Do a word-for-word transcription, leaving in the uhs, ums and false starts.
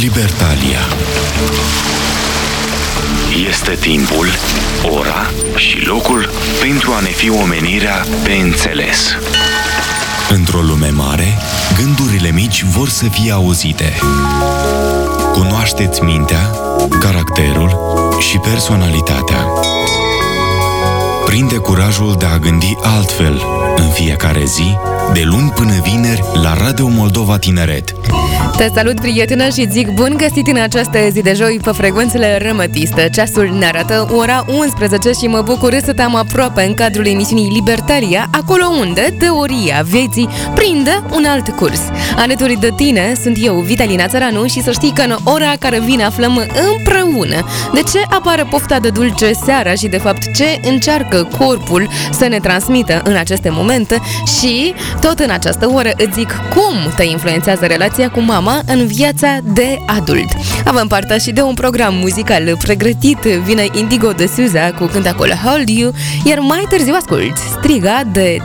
Libertalia. Este timpul, ora și locul pentru a ne fi omenirea pe înțeles. Într-o lume mare, gândurile mici vor să fie auzite. Cunoașteți mintea, caracterul și personalitatea. Prinde curajul de a gândi altfel în fiecare zi, de luni până vineri, la Radio Moldova Tineret. Te salut, prietenă, și zic bun găsit în această zi de joi pe frecvențele Rămătistă. Ceasul ne arată ora unsprezece și mă bucur să te-am aproape în cadrul emisiunii Libertalia, acolo unde teoria vieții prinde un alt curs. Alături de tine sunt eu, Vitalina Țăranu, și să știi că în ora care vine aflăm împreună de ce apare pofta de dulce seara și de fapt ce încearcă corpul să ne transmită în aceste momente și tot în această oră îți zic cum te influențează relația cu mama în viața de adult. Avem parte și de un program muzical pregătit. Vine Indigo de Souza cu cântacul Hold You, iar mai târziu asculti Striga de